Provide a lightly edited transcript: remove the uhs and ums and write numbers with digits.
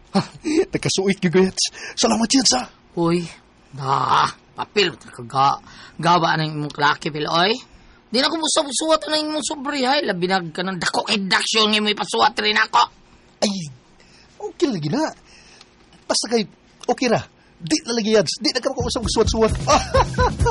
Nakasuit ka, Gets. Salamat yan sa... Uy, papel, gawa ng imong klake, Piloy. Di na ko musuwat na imong sobre, hay. Labinag ka ng dako redaksyon ng imong ipasuwat rin ako. Ay, okay lagi na. Basta kay, okay ra. Di na lagi yan. Di na ka makuusap suwat-suwat.